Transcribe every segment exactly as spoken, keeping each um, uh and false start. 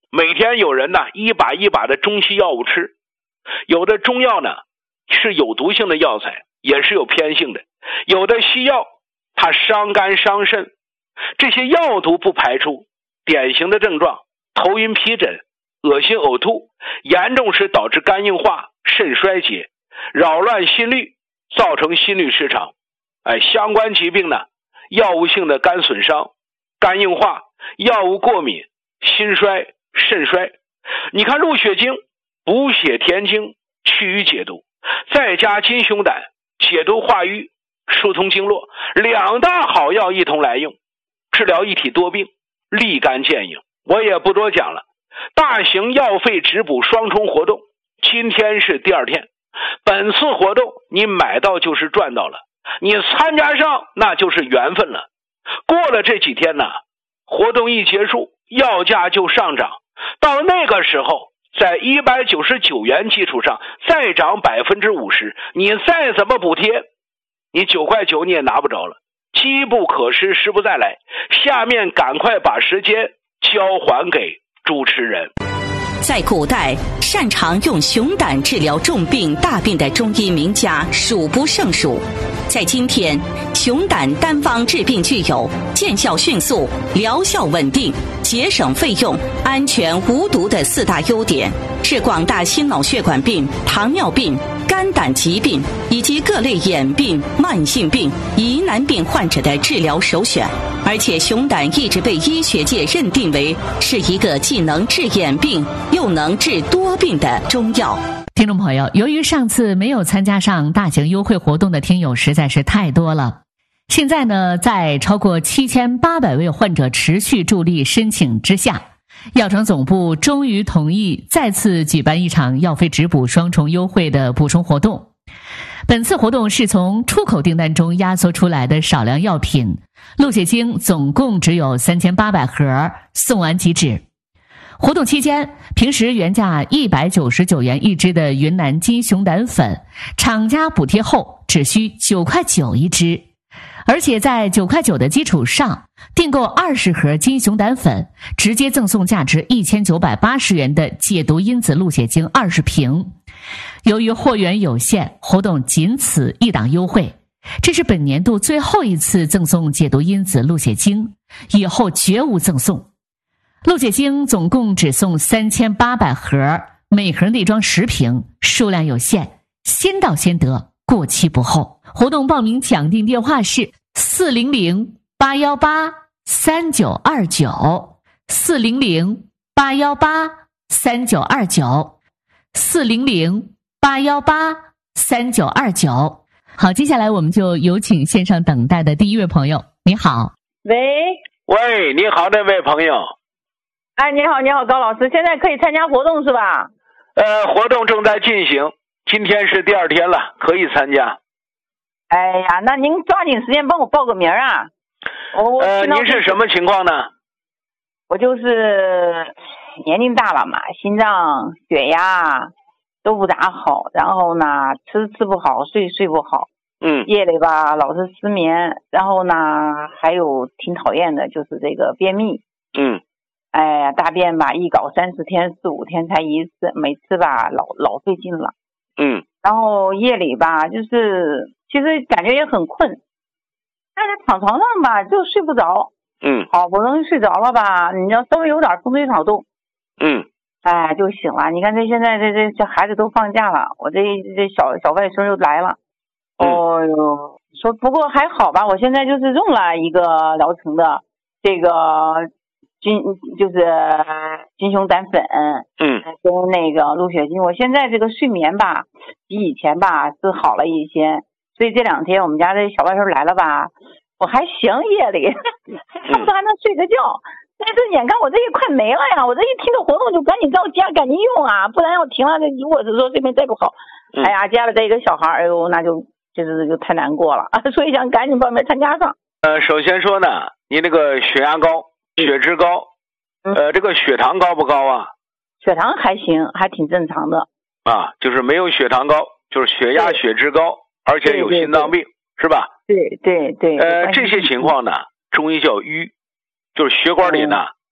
每天有人呢一把一把的中西药物吃，有的中药呢是有毒性的药材，也是有偏性的，有的西药它伤肝伤肾，这些药毒不排出，典型的症状头晕皮疹、恶心呕吐，严重时导致肝硬化、肾衰竭，扰乱心律，造成心律失常。哎，相关疾病呢，药物性的肝损伤、肝硬化、药物过敏、心衰、肾衰。你看入血经、补血填精、去瘀解毒，再加金熊胆解毒化瘀、疏通经络，两大好药一同来用，治疗一体多病，立竿见影。我也不多讲了，大型药费质补双重活动，今天是第二天。本次活动你买到就是赚到了，你参加上那就是缘分了。过了这几天呢，活动一结束，药价就上涨，到那个时候在一百九十九元基础上再涨 百分之五十， 你再怎么补贴，你九块九你也拿不着了。机不可失，失不再来。下面赶快把时间交还给主持人。 在古代，擅长用熊胆治疗重病大病的中医名家数不胜数。在今天，熊胆单方治病具有见效迅速、疗效稳定、节省费用、安全无毒的四大优点，是广大心脑血管病、糖尿病、肝胆疾病以及各类眼病、慢性病、疑难病患者的治疗首选。而且熊胆一直被医学界认定为是一个既能治眼病又能治多病的中药。 听众朋友，由于上次没有参加上大型优惠活动的听友实在是太多了，现在呢，在超过七千八百位患者持续助力申请之下，药厂总部终于同意再次举办一场药费质补双重优惠的补充活动。本次活动是从出口订单中压缩出来的少量药品，鹿血精总共只有三千八百盒，送完即止。活动期间，平时原价一百九十九元一支的云南金熊胆粉，厂家补贴后只需九块九一支，而且在九块九的基础上，订购二十盒金熊胆粉，直接赠送价值一千九百八十元的解毒因子鹿血精二十瓶。由于货源有限，活动仅此一档优惠，这是本年度最后一次赠送解毒因子鹿血精，以后绝无赠送。鹿血精总共只送三千八百盒，每盒内装十瓶，数量有限，先到先得，过期不候。活动报名抢订电话是四零零八一八三九二九 四零零八一八三九二九 四零零八一八三九二九。好，接下来我们就有请线上等待的第一位朋友。你好。 喂喂，你好，这位朋友。 哎，你好，你好，高老师，现在可以参加活动是吧？ 呃，活动正在进行，今天是第二天了，可以参加。 哎呀，那您抓紧时间帮我报个名啊！我呃，您是什么情况呢？ 我就是年龄大了嘛，心脏、血压都不咋好，然后呢，吃吃不好，睡睡不好。 嗯。 夜里吧老是失眠，然后呢，还有挺讨厌的，就是这个便秘。 嗯。 哎呀，大便吧一搞三十天四五天才一次，每次吧老老费劲了。 嗯。 然后夜里吧就是其实感觉也很困，但是躺床上吧就睡不着。 嗯。 好不容易睡着了吧，你要稍微有点风吹草动， 嗯， 哎就醒了。你看这现在这这这孩子都放假了，我这这小小外甥又来了。哦哟，说不过还好吧，我现在就是用了一个疗程的这个金就是金熊胆粉， 嗯， 跟那个鹿血精，我现在这个睡眠吧比以前吧是好了一些，所以这两天我们家这小外甥来了吧，我还行，夜里差不多还能睡个觉。但是眼看我这一快没了呀，我这一听到活动就赶紧到家赶紧用啊，不然要停了，如果是说睡眠再不好， 嗯、 哎呀，家里这一个小孩，哎呦，那就就是就太难过了，所以想赶紧报名参加上。 呃，首先说呢，你那个血压高。血脂高，呃，这个血糖高不高啊？ 血糖还行，还挺正常的。 啊，就是没有血糖高，就是血压、血脂高，而且有心脏病，是吧？ 对对对。 呃，这些情况呢，中医叫瘀，就是血管里呢、嗯、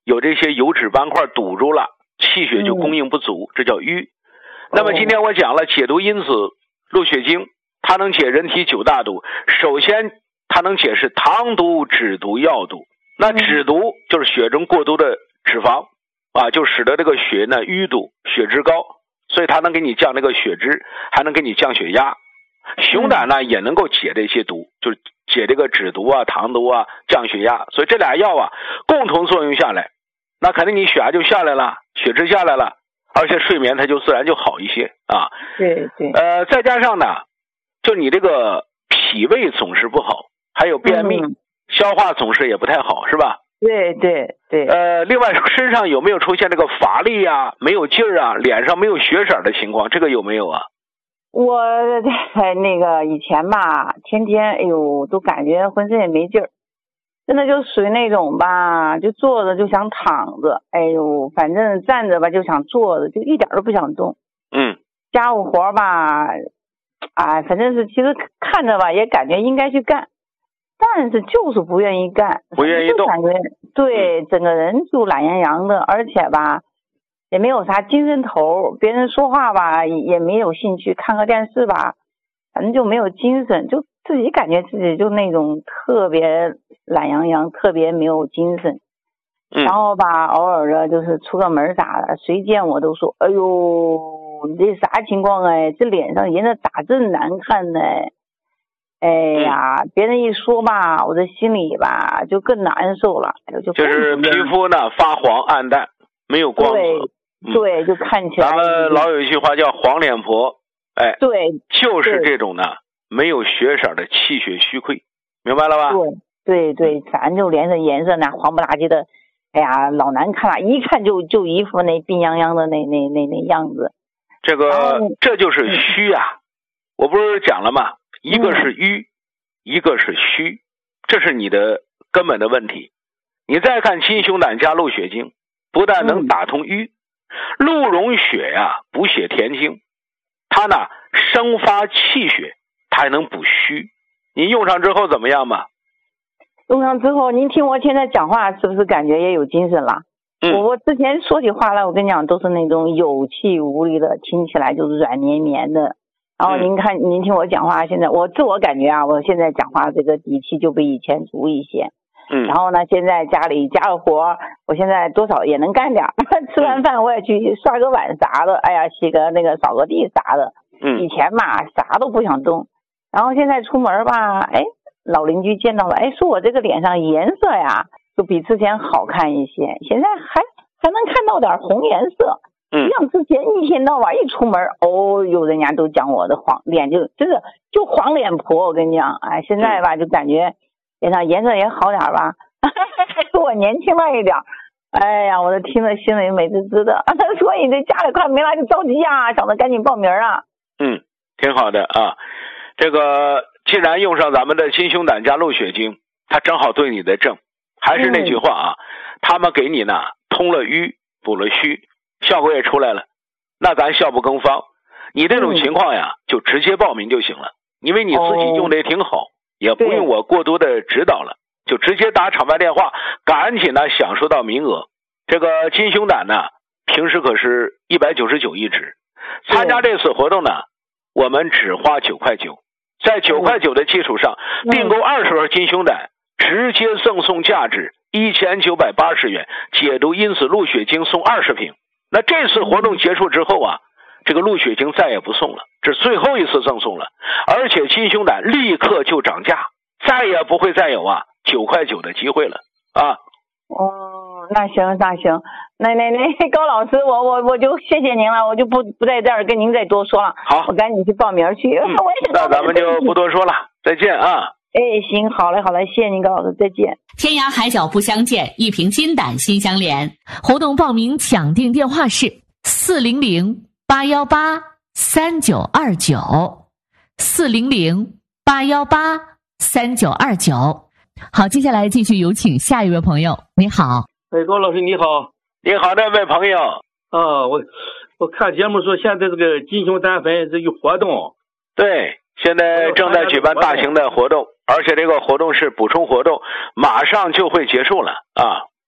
有这些油脂斑块堵住了，气血就供应不足，这叫瘀。那么今天我讲了解毒因子鹿血精，它能解人体九大毒。首先它能解是糖毒、脂毒、药毒。那脂毒就是血中过多的脂肪啊，就使得这个血呢淤堵，血脂高，所以它能给你降这个血脂，还能给你降血压。熊胆呢也能够解这些毒，就是解这个脂毒啊、糖毒啊，降血压。所以这俩药啊共同作用下来，那肯定你血压就下来了，血脂下来了，而且睡眠它就自然就好一些啊。 对对。 呃，再加上呢，就你这个脾胃总是不好，还有便秘，嗯、消化总是也不太好，是吧？ 对对对。 呃，另外身上有没有出现这个乏力啊、没有劲儿啊、脸上没有血色的情况？这个有没有啊？ 我在那个以前吧，天天哎呦都感觉浑身也没劲儿，真的就属于那种吧，就坐着就想躺着，哎呦，反正站着吧就想坐着，就一点都不想动。 嗯。 家务活吧，啊，反正是其实看着吧也感觉应该去干，但是就是不愿意干， 不愿意动， 感觉对、嗯、整个人就懒洋洋的，而且吧也没有啥精神头，别人说话吧也没有兴趣，看个电视吧反正就没有精神，就自己感觉自己就那种特别懒洋洋，特别没有精神。 嗯、 然后吧偶尔的就是出个门啥的，谁见我都说哎呦你这啥情况哎，这脸上颜色咋这么难看呢？哎呀、嗯、别人一说吧我这心里吧就更难受了，就就是皮肤呢发黄暗淡，没有光泽。 对、嗯、对，就看起来咱们老有一句话叫黄脸婆，哎， 对， 就是这种呢没有血色的气血虚亏，明白了吧？ 对对对，反正就脸色颜色呢黄不拉几的，哎呀老难看了，一看就就一副那病殃殃的那那那那样子。 这个这就是虚啊、嗯、我不是讲了吗？一个是瘀、嗯、一个是虚，这是你的根本的问题。你再看金熊胆加鹿血精，不但能打通瘀，鹿茸血呀、啊、补血填精，它呢生发气血，它还能补虚。您用上之后怎么样吧？ 用上之后您听我现在讲话是不是感觉也有精神了？ 嗯、 我我之前说起话来我跟你讲都是那种有气无力的，听起来就是软绵绵的。然后您看、嗯、您听我讲话，现在我自我感觉啊我现在讲话这个底气就比以前足一些。 嗯， 然后呢现在家里家的活我现在多少也能干点，吃完饭我也去刷个碗啥的，哎呀洗个那个扫个地啥的。 嗯， 以前嘛啥都不想动，然后现在出门吧，哎老邻居见到了，哎说我这个脸上颜色呀就比之前好看一些，现在还还能看到点红颜色。 嗯， 像之前一天到晚一出门，哦有人家都讲我的黄脸就真的就黄脸婆，我跟你讲，哎现在吧就感觉脸上颜色也好点吧，还说我年轻了一点。哎呀我都听着心里美滋滋的，所以这家里快没了就着急啊，想着赶紧报名啊。 嗯，挺好的啊。这个既然用上咱们的金熊胆加鹿血精，它正好对你的症。还是那句话啊，嗯、他们给你呢通了瘀补了虚，效果也出来了，那咱效不更方。你这种情况呀、嗯、就直接报名就行了，因为你自己用的也挺好、哦、也不用我过多的指导了，就直接打场外电话，赶紧呢享受到名额。这个金熊胆呢平时可是一百九十九一支，参加这次活动呢我们只花九块九，在九块九的基础上、嗯、订购二十盒金熊胆，直接赠送价值一千九百八十元解毒因子鹿血精送二十瓶。那这次活动结束之后啊，这个鹿血精再也不送了，这是最后一次赠送了，而且金熊胆立刻就涨价，再也不会再有啊九块九的机会了啊。 哦，那行那行，那那那高老师，我我我就谢谢您了，我就不不在这儿跟您再多说了。 好， 我赶紧去报名去。 嗯、那咱们就不多说了，再见啊。 哎，行，好嘞，好嘞，谢谢您，高老师，再见。 天涯海角不相见，一瓶金胆心相连。 活动报名抢订电话是四零零八幺八三九二九，四零零八幺八三九二九。好，接下来继续有请下一位朋友。你好， 哎，高老师你好。 你好，那位朋友。 啊，我我看节目说现在这个金熊胆粉这有活动。 对，现在正在举办大型的活动，而且这个活动是补充活动，马上就会结束了啊。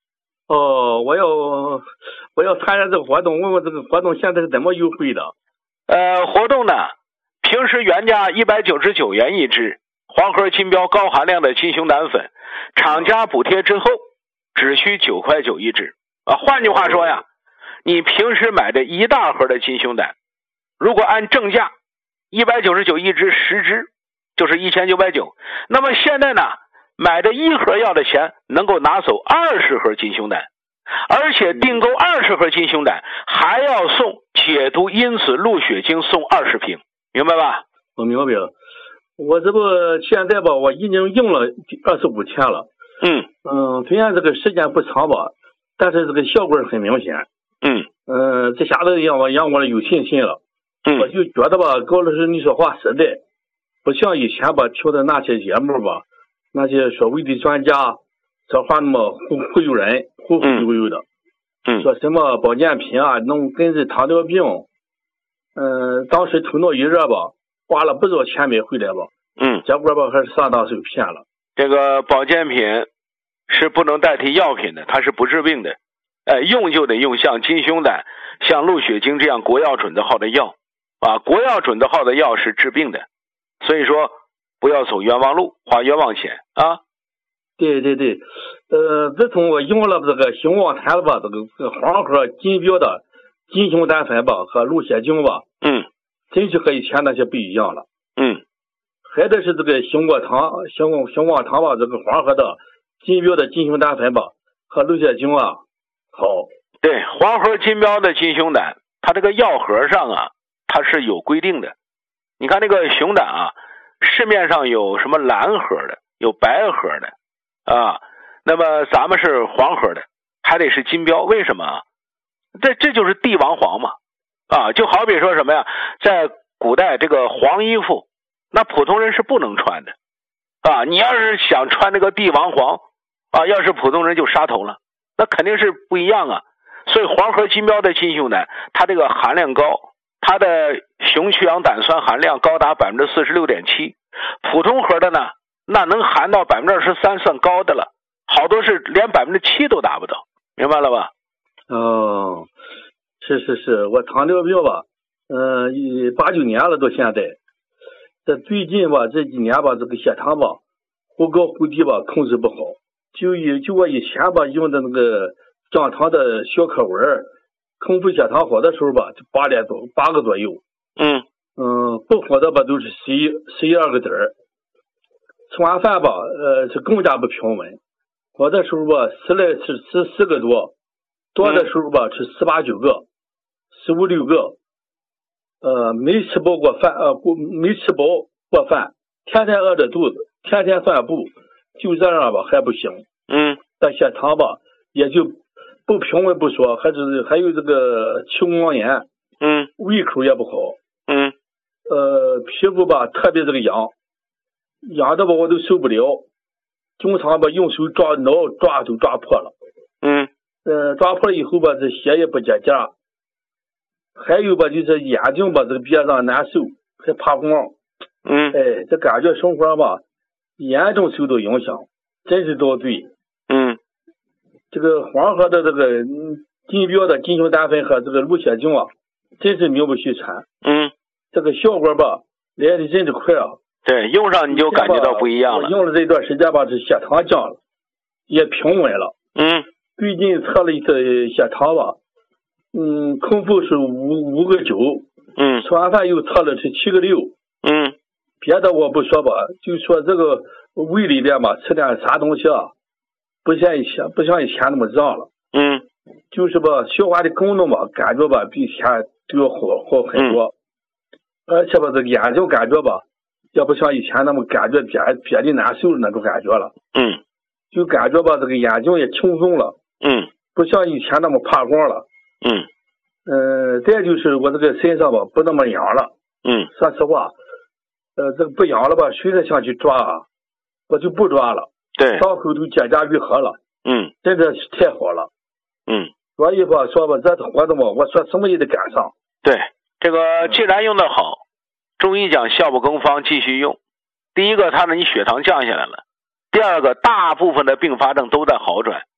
哦，我要我要参加这个活动，问问这个活动现在是怎么优惠的？ 呃，活动呢，平时原价一百九十九元一支，黄河金标高含量的金熊胆粉，厂家补贴之后只需九块九一支啊。换句话说呀，你平时买的一大盒的金熊胆，如果按正价一百九十九一支十支，就是一千九百九，那么现在呢，买的一盒药的钱能够拿走二十盒金熊胆，而且订购二十盒金熊胆还要送解毒因子鹿血精送二十瓶，明白吧？ 我明白了。我这不现在吧，我已经用了二十五天了。 嗯嗯，虽然这个时间不长吧，但是这个效果很明显。 嗯嗯，这下子让我让我有信心了。 嗯， 我就觉得吧，高老师你说话实在，不像以前吧听的那些节目吧，那些所谓的专家说话那么忽忽悠人，忽忽悠悠的。 嗯， 说什么保健品啊，能根治糖尿病。嗯，当时头脑一热吧，花了不少钱买回来吧。 嗯， 结果吧还是上当受骗了。 这个保健品是不能代替药品的，它是不治病的。呃，用就得用像金熊胆、像鹿血精这样国药准字号的药啊，国药准字号的药是治病的，所以说不要走冤枉路，花冤枉钱啊。 对对对，呃，自从我用了这个兴旺坛了吧，这个这个黄河金标的金熊胆粉吧和鹿血精吧， 嗯， 真是和以前那些不一样了。 嗯， 还得是这个兴旺堂、兴兴旺堂吧，这个黄河的金标的金熊胆粉吧和鹿血精啊，好。 对，黄河金标的金熊胆，它这个药盒上啊，它是有规定的。你看那个熊胆啊，市面上有什么蓝盒的，有白盒的。啊，那么咱们是黄盒的，还得是金标，为什么啊？这这就是帝王黄嘛，啊，就好比说什么呀，在古代这个黄衣服，那普通人是不能穿的，啊，你要是想穿那个帝王黄，啊，要是普通人就杀头了，那肯定是不一样啊。所以黄河金标的金熊胆，它这个含量高，它的雄去氧胆酸含量高达百分之四十六点七，普通盒的呢？那能含到百分之二十三算高的了，好多是连百分之七都达不到，明白了吧？ 哦，是是是，我糖尿病吧，嗯、呃，八九年了到现在，这最近吧这几年吧，这个血糖吧忽高忽低吧控制不好，就以就我以前吧用的那个降糖的小可丸，空腹血糖好的时候吧就八点多八个左右， 嗯嗯，不好的吧都是十一十一二个点儿。吃完饭吧，呃，是更加不平稳。好的时候吧，吃来是十四个多，多的时候吧是十八九个，十五六个。呃，没吃饱过饭，呃，不没吃饱过饭，天天饿着肚子，天天散步，就这样吧还不行。 嗯， 这血糖吧也就不平稳不说，还是还有这个气管炎。 嗯， 胃口也不好。 嗯， 呃，皮肤吧特别这个痒。痒的吧我都受不了，经常吧用手抓挠抓都抓破了。 嗯， 呃，抓破了以后吧，这血也不结痂，还有吧就是眼睛吧这个憋上难受，还怕光。 嗯， 哎，这感觉生活吧严重受到影响，真是遭罪。 嗯， 这个黄河的这个金标的金熊胆粉和这个鹿血精啊，真是名不虚传。 嗯， 这个效果吧来的真是快啊。 对，用上你就感觉到不一样了。 用了这段时间吧，这血糖降了，也平稳了。 嗯， 最近测了一次血糖吧，嗯，空腹是五五个九， 嗯， 吃完饭又测了是七个六。 嗯， 别的我不说吧，就说这个胃里边吧，吃点啥东西啊，不像以前不像以前那么胀了。 嗯， 就是吧，消化的功能吧，感觉吧比以前都要好好很多。嗯、而且吧，这个眼睛感觉吧。也不像以前那么感觉憋憋的难受的那种感觉了。 嗯， 就感觉吧这个眼睛也轻松了。 嗯， 不像以前那么怕光了。 嗯， 呃，再就是我这个身上吧不那么痒了。 嗯， 说实话，呃，这个不痒了吧，谁再想去抓啊，我就不抓了。 对， 伤口都结痂愈合了。 嗯， 真的是太好了。 嗯， 所以吧说吧，这次活动吧，我说什么也得赶上。 对，这个既然用的好。中医讲效不更方，继续用。第一个，它让你血糖降下来了；第二个，大部分的并发症都在好转。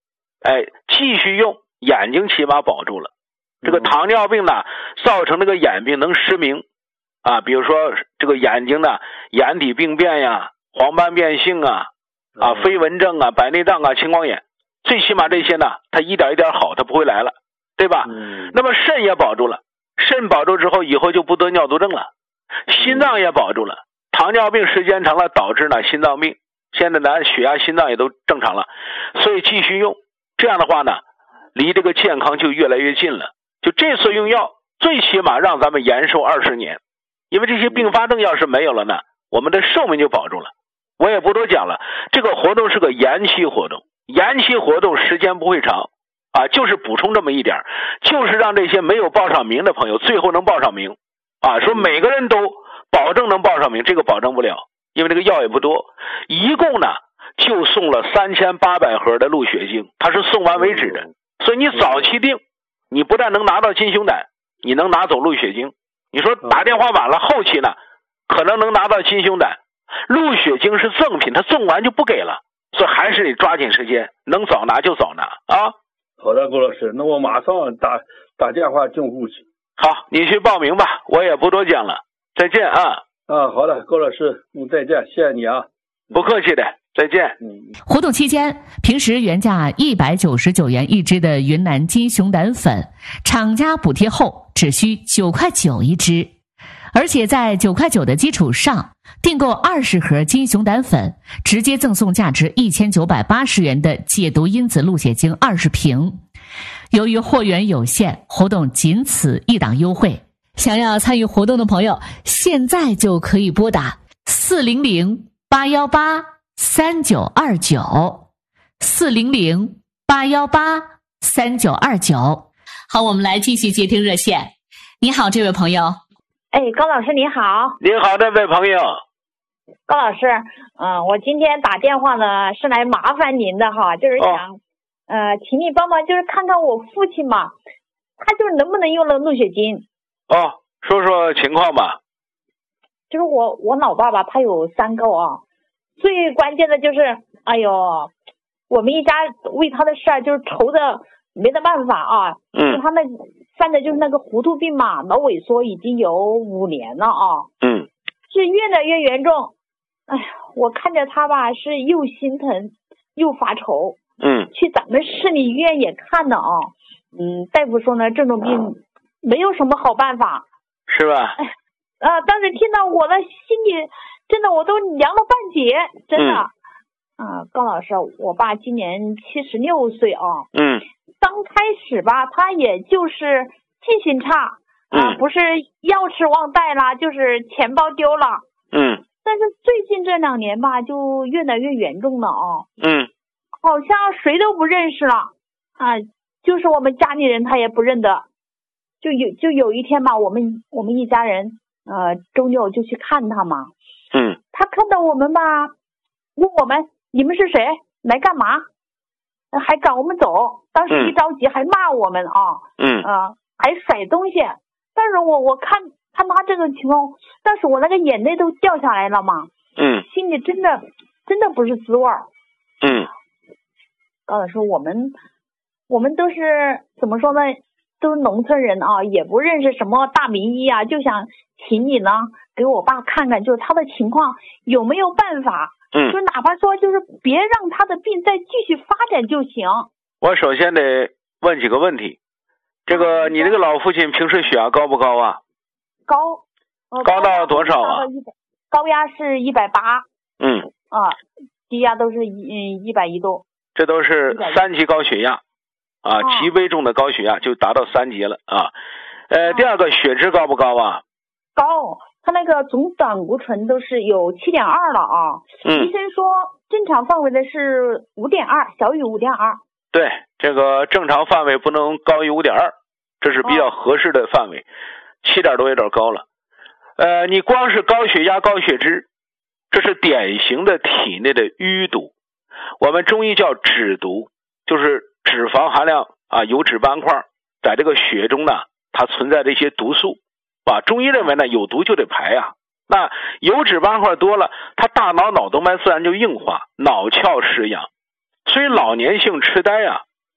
哎，继续用，眼睛起码保住了。这个糖尿病呢，造成这个眼病能失明啊，比如说这个眼睛呢，眼底病变呀、黄斑变性啊、啊飞蚊症啊、白内障啊、青光眼，最起码这些呢，它一点一点好，它不会来了，对吧？ 嗯。 那么肾也保住了，肾保住之后，以后就不得尿毒症了。心脏也保住了，糖尿病时间长了导致呢心脏病，现在咱血压、心脏也都正常了，所以继续用。这样的话呢，离这个健康就越来越近了。就这次用药，最起码让咱们延寿二十年，因为这些并发症要是没有了呢，我们的寿命就保住了。我也不多讲了，这个活动是个延期活动，延期活动时间不会长啊，就是补充这么一点，就是让这些没有报上名的朋友最后能报上名啊。说每个人都保证能报上名，这个保证不了，因为这个药也不多，一共呢就送了三千八百盒的鹿血精，它是送完为止的。所以你早期定，你不但能拿到金熊胆，你能拿走鹿血精。你说打电话晚了，后期呢可能能拿到金熊胆，鹿血精是赠品，它送完就不给了，所以还是得抓紧时间，能早拿就早拿啊。 好的，郭老师，那我马上打打电话进户去。 好，你去报名吧，我也不多讲了，再见啊。 啊，好的，郭老师，嗯，再见，谢谢你啊。 不客气的，再见。 嗯。 活动期间，平时原价一百九十九元一支的云南金熊胆粉，厂家补贴后只需九块九一支，而且在九块九的基础上，订购二十盒金熊胆粉，直接赠送价值一千九百八十元的解毒因子鹿血精二十瓶。由于货源有限，活动仅此一档优惠。想要参与活动的朋友，现在就可以拨打四零零八幺八三九二九四零零八幺八三九二九。好，我们来继续接听热线。你好，这位朋友。 哎，高老师你好。 你好，这位朋友。 高老师，嗯、呃，我今天打电话呢是来麻烦您的哈，就是想、哦、呃，请你帮忙，就是看看我父亲嘛，他就是能不能用了鹿血精。 哦，说说情况吧。 就是我我老爸爸他有三高啊，最关键的就是，哎呦，我们一家为他的事儿就是愁的没得办法啊。 嗯。 他那犯的就是那个糊涂病嘛，脑萎缩已经有五年了啊。 嗯。 是越来越严重，哎呀，我看着他吧，是又心疼又发愁。 嗯。 去咱们市里医院也看了啊，嗯，大夫说呢，这种病没有什么好办法。 是吧？ 哎。啊！当时听到我的心里真的我都凉了半截，真的。嗯。啊，高老师，我爸今年七十六岁啊。 嗯。 刚开始吧，他也就是记性差啊， 嗯、 不是钥匙忘带了，就是钱包丢了。 嗯。 但是最近这两年吧，就越来越严重了啊。 嗯。 好像谁都不认识了啊，就是我们家里人他也不认得。就有就有一天吧，我们我们一家人。呃，周六就去看他嘛。 嗯。 他看到我们吧，问我们你们是谁，来干嘛，还赶我们走。当时一着急还骂我们啊。 嗯。 啊、呃，还甩东西。但是我我看看他这个情况，当时我那个眼泪都掉下来了嘛。 嗯。 心里真的真的不是滋味儿。 嗯。 高老师，我们我们都是怎么说呢？都是农村人啊，也不认识什么大名医啊，就想请你呢给我爸看看，就是他的情况有没有办法。 嗯。 就哪怕说就是别让他的病再继续发展就行。 我首先得问几个问题。这个你这个老父亲平时血压高不高啊？ 高。呃、 高到多少啊？ 高压是一百八。 嗯。 啊，低压都是一嗯一百一度。 这都是三级高血压。啊，极危重的高血压就达到三级了啊。呃，第二个血脂高不高啊？ 高，他那个总胆固醇都是有七点二了啊。 嗯。 医生说正常范围的是五点二，小于五点二。 对，这个正常范围不能高于五点二，这是比较合适的范围。七点多有点高了。呃，你光是高血压、高血脂，这是典型的体内的淤堵，我们中医叫脂毒，就是脂肪含量啊，油脂斑块在这个血中呢，它存在的一些毒素啊。中医认为呢，有毒就得排啊。那油脂斑块多了，它大脑脑动脉自然就硬化，脑壳失养。所以老年性痴呆啊，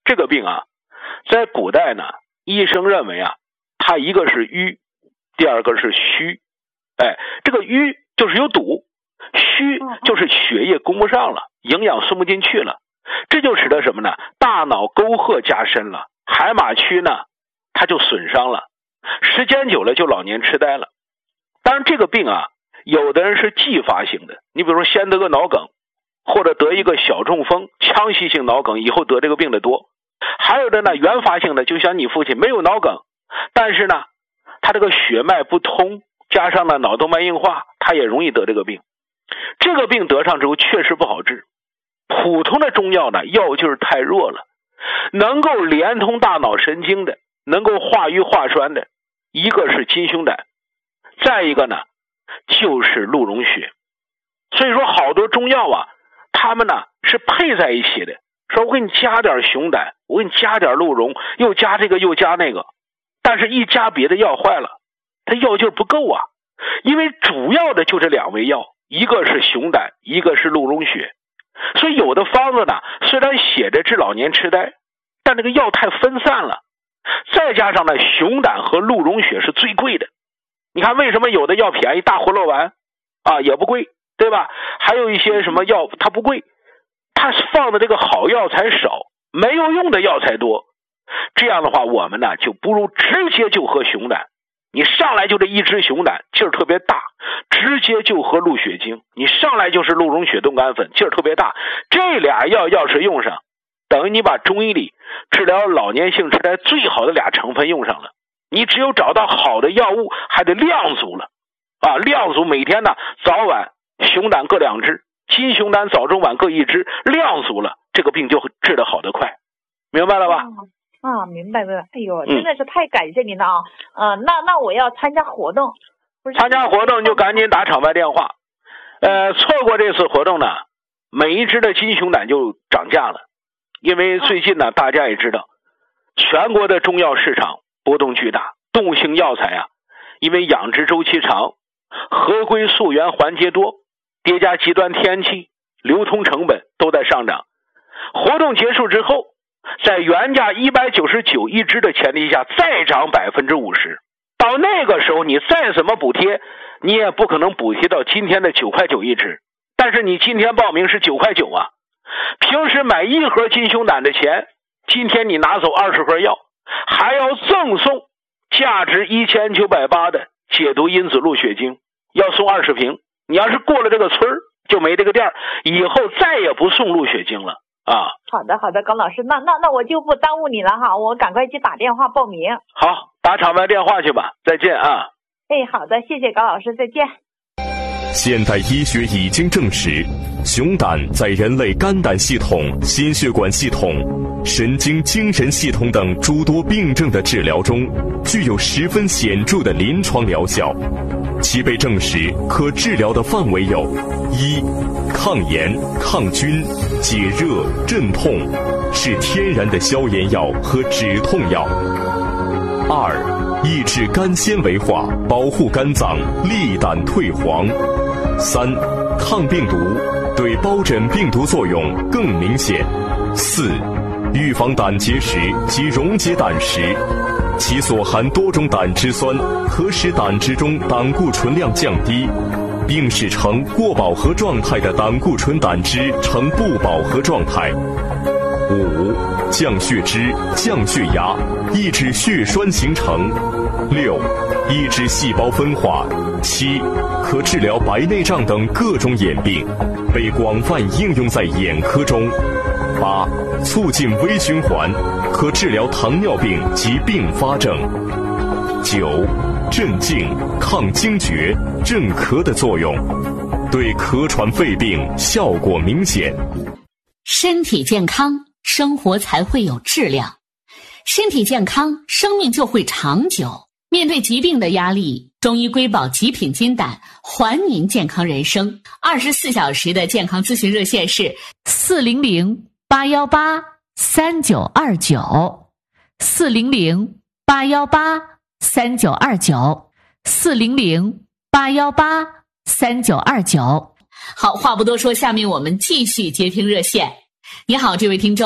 这个病啊，在古代呢，医生认为啊，它一个是瘀，第二个是虚。哎，这个瘀就是有堵，虚就是血液供不上了，营养送不进去了，这就使得什么呢？大脑沟壑加深了，海马区呢，它就损伤了，时间久了就老年痴呆了。当然这个病啊，有的人是继发性的，你比如说先得个脑梗，或者得一个小中风，腔隙性脑梗，以后得这个病的多。还有的呢，原发性的，就像你父亲没有脑梗，但是呢，他这个血脉不通，加上呢脑动脉硬化，他也容易得这个病。这个病得上之后确实不好治，普通的中药呢药劲儿太弱了，能够连通大脑神经的，能够化瘀化栓的，一个是金熊胆，再一个呢就是鹿茸血。所以说好多中药啊，他们呢是配在一起的，说我给你加点熊胆，我给你加点鹿茸，又加这个又加那个，但是一加别的药坏了，它药劲不够啊。因为主要的就这两味药，一个是熊胆，一个是鹿茸血。所以有的方子呢，虽然写着治老年痴呆，但这个药太分散了，再加上呢熊胆和鹿茸血是最贵的。你看为什么有的药便宜，大活络丸啊也不贵，对吧？还有一些什么药它不贵，它放的这个好药材少，没有用的药材多。这样的话我们呢就不如直接就喝熊胆，你上来就这一支熊胆劲儿特别大，直接就喝鹿血精，你上来就是鹿茸血冻干粉，劲儿特别大。这俩药要是用上，等于你把中医里治疗老年性痴呆最好的俩成分用上了。你只有找到好的药物，还得量足了啊！量足每天呢早晚熊胆各两支，金熊胆早中晚各一支，量足了，这个病就治得好得快，明白了吧？ 啊，明白明白。哎呦，真的是太感谢您了啊！嗯、呃，那那我要参加活动， 参加活动就赶紧打场外电话。呃，错过这次活动呢，每一支的金熊胆就涨价了，因为最近呢，大家也知道，全国的中药市场波动巨大，动物性药材啊，因为养殖周期长，合规溯源环节多，叠加极端天气，流通成本都在上涨。活动结束之后，在原价一百九十九一支的前提下再涨 百分之五十， 到那个时候你再怎么补贴，你也不可能补贴到今天的九块九一支。但是你今天报名是九块九啊，平时买一盒金熊胆的钱，今天你拿走二十盒药，还要赠送价值一千九百八的解毒因子鹿血精，要送二十瓶。你要是过了这个村儿，就没这个店，以后再也不送鹿血精了啊。 好的好的，高老师，那那那我就不耽误你了哈，我赶快去打电话报名。 好，打场外电话去吧，再见啊。 哎，好的，谢谢高老师，再见。 现代医学已经证实，熊胆在人类肝胆系统、心血管系统、神经精神系统等诸多病症的治疗中，具有十分显著的临床疗效。其被证实可治疗的范围有：一、抗炎、抗菌、解热、镇痛，是天然的消炎药和止痛药；二、抑制肝纤维化，保护肝脏，利胆退黄；三、抗病毒，对疱疹病毒作用更明显；四、预防胆结石及溶解胆石，其所含多种胆汁酸可使胆汁中胆固醇量降低，并使呈过饱和状态的胆固醇胆汁呈不饱和状态。五、降血脂、降血压，抑制血栓形成。六、抑制细胞分化。七、可治疗白内障等各种眼病，被广泛应用在眼科中。八、促进微循环，可治疗糖尿病及并发症。九、镇静、抗惊厥、镇咳的作用，对咳喘肺病效果明显。 身体健康，生活才会有质量；身体健康，生命就会长久。面对疾病的压力，中医瑰宝极品金胆还您健康人生。二十四小时的健康咨询热线是四零零八幺八三九二九，四零零八幺八三九二九，四零零八幺八三九二九。 好，话不多说，下面我们继续接听热线。你好，这位听众。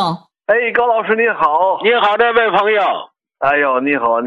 哎，高老师您好。 你好，这位朋友。 哎呦，你好。